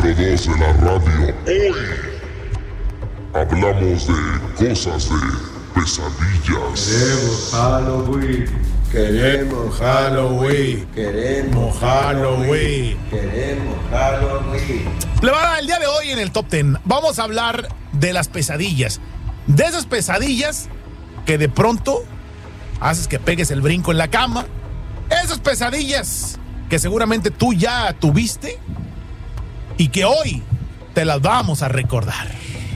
número 2 de la radio. Hoy hablamos de cosas de pesadillas. Queremos Halloween. Queremos Halloween. Queremos Halloween. Queremos Halloween. Le va a dar el día de hoy en el Top 10. Vamos a hablar de las pesadillas. De esas pesadillas que de pronto haces que pegues el brinco en la cama. Esas pesadillas que seguramente tú ya tuviste y que hoy te las vamos a recordar.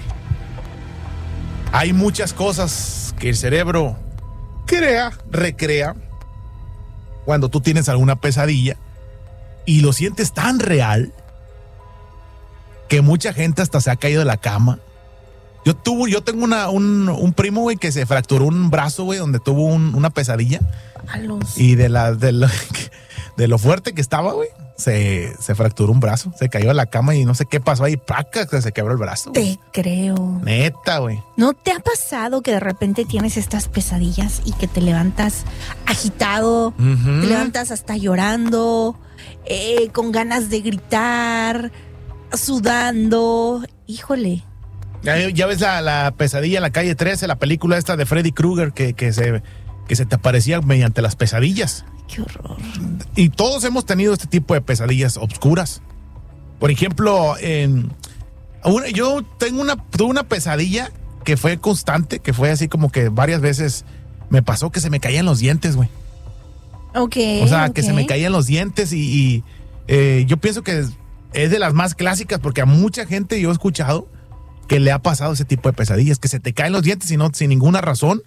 Hay muchas cosas que el cerebro recrea cuando tú tienes alguna pesadilla y lo sientes tan real que mucha gente hasta se ha caído de la cama. Yo tengo un primo, güey, que se fracturó un brazo, güey, donde tuvo una pesadilla. Y de lo fuerte que estaba, güey, se fracturó un brazo. Se cayó a la cama y no sé qué pasó ahí. ¡Paca! Se quebró el brazo. Te creo. Neta, güey. ¿No te ha pasado que de repente tienes estas pesadillas y que te levantas agitado, te levantas hasta llorando, con ganas de gritar, sudando? Híjole. Ya ves la pesadilla en la calle 13, la película esta de Freddy Krueger que se te aparecía mediante las pesadillas. Qué horror. Y todos hemos tenido este tipo de pesadillas obscuras. Por ejemplo, yo tuve una pesadilla que fue constante, que fue así como que varias veces me pasó que se me caían los dientes, güey. Ok. O sea, que se me caían los dientes y yo pienso que es de las más clásicas porque a mucha gente yo he escuchado que le ha pasado ese tipo de pesadillas, que se te caen los dientes sin ninguna razón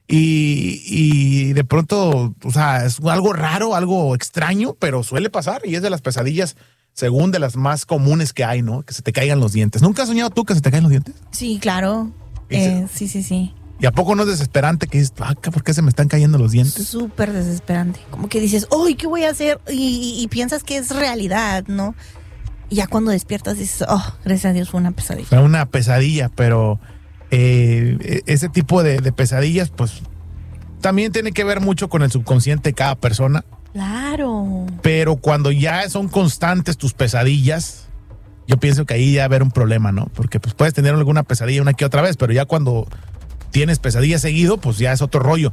y de pronto, o sea, es algo raro, algo extraño, pero suele pasar y es de las pesadillas, según de las más comunes que hay, ¿no? Que se te caigan los dientes. ¿Nunca has soñado tú que se te caen los dientes? Sí, claro. Sí. ¿Y a poco no es desesperante que dices, ¿por qué se me están cayendo los dientes? Súper desesperante. Como que dices, ¡ay, qué voy a hacer! Y piensas que es realidad, ¿no? Y ya cuando despiertas dices, gracias a Dios fue una pesadilla. Fue una pesadilla, pero ese tipo de pesadillas, pues, también tiene que ver mucho con el subconsciente de cada persona. Claro. Pero cuando ya son constantes tus pesadillas, yo pienso que ahí ya va a haber un problema, ¿no? Porque pues puedes tener alguna pesadilla una que otra vez, pero ya cuando tienes pesadillas seguido, pues ya es otro rollo.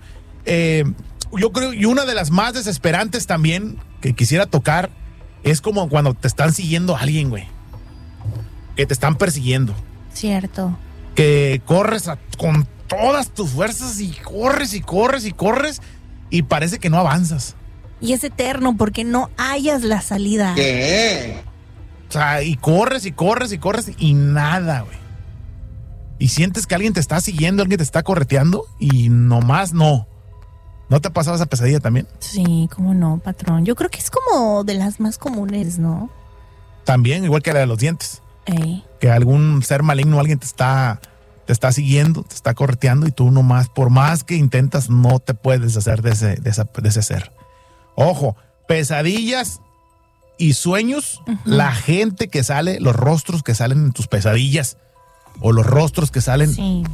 Yo creo, y una de las más desesperantes también que quisiera tocar es como cuando te están siguiendo alguien, güey. Que te están persiguiendo. Cierto. Que corres con todas tus fuerzas y corres y corres y corres y parece que no avanzas. Y es eterno porque no hallas la salida. ¿Qué? O sea, y corres y corres y corres y nada, güey. Y sientes que alguien te está siguiendo, alguien te está correteando y nomás no. ¿No te ha pasado esa pesadilla también? Sí, cómo no, patrón. Yo creo que es como de las más comunes, ¿no? También, igual que la de los dientes. Ey. Que algún ser maligno, alguien te está siguiendo, te está correteando y tú nomás, por más que intentas, no te puedes deshacer de ese ser. Ojo, pesadillas y sueños, la gente que sale, los rostros que salen en tus pesadillas o los rostros que salen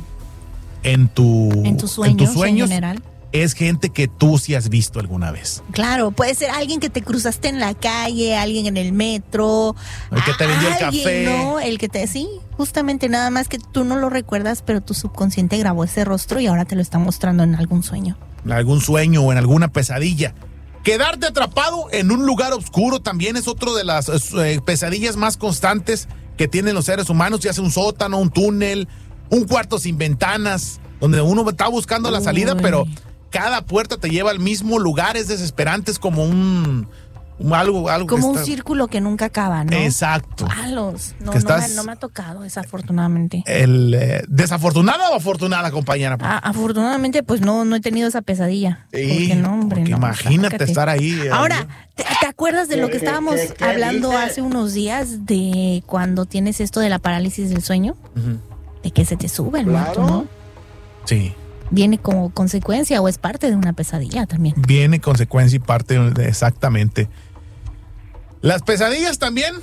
en tus sueños en general. Es gente que tú sí has visto alguna vez. Claro, puede ser alguien que te cruzaste en la calle, alguien en el metro. El que te vendió el café. ¿No? Sí, justamente, nada más que tú no lo recuerdas, pero tu subconsciente grabó ese rostro y ahora te lo está mostrando en algún sueño. En algún sueño o en alguna pesadilla. Quedarte atrapado en un lugar oscuro también es otro de las pesadillas más constantes que tienen los seres humanos, ya sea un sótano, un túnel, un cuarto sin ventanas, donde uno está buscando la salida, pero cada puerta te lleva al mismo lugar, es desesperante, es como algo como un círculo que nunca acaba, ¿no? Exacto. No me ha tocado, desafortunadamente. ¿Desafortunada o afortunada, compañera? Afortunadamente, pues no he tenido esa pesadilla. Sí, porque imagínate estar ahí. Ahora, ¿te acuerdas de lo que estábamos hablando hace unos días de cuando tienes esto de la parálisis del sueño? De que se te sube el muerto, ¿no? Sí. ¿Viene como consecuencia o es parte de una pesadilla también? Viene consecuencia y parte exactamente. Las pesadillas también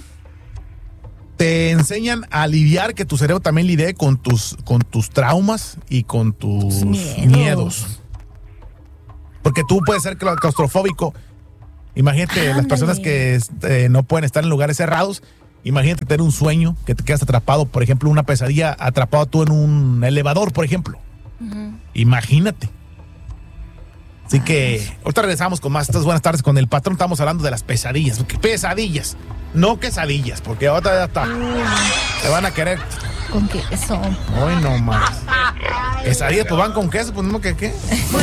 te enseñan a lidiar, que tu cerebro también lidie con tus traumas y con tus miedos. Porque tú puedes ser claustrofóbico. Imagínate las personas que no pueden estar en lugares cerrados Imagínate tener un sueño que te quedas atrapado, por ejemplo, una pesadilla, atrapado tú en un elevador, por ejemplo. Imagínate. Así que ahorita regresamos con más. Estas buenas tardes con el patrón. Estamos hablando de las pesadillas. Pesadillas, no quesadillas, porque ahorita ya está. Te van a querer. ¿Con queso? Hoy no más. Quesadillas, pues van con queso, pues no, que qué.